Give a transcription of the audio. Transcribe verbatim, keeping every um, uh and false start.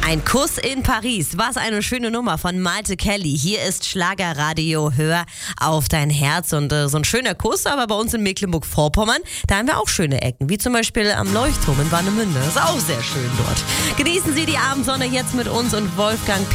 Ein Kuss in Paris. Was eine schöne Nummer von Malte Kelly. Hier ist Schlagerradio. Hör auf dein Herz. Und äh, so ein schöner Kuss, aber bei uns in Mecklenburg-Vorpommern, da haben wir auch schöne Ecken. Wie zum Beispiel am Leuchtturm in Warnemünde. Ist auch sehr schön dort. Genießen Sie die Abendsonne jetzt mit uns und Wolfgang